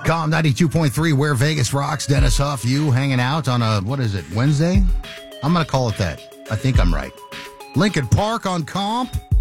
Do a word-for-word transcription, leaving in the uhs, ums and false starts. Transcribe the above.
Com ninety-two point three, where Vegas rocks. Dennis Huff, you hanging out on a, what is it, Wednesday? I'm going to call it that. I think I'm right. Lincoln Park on Comp.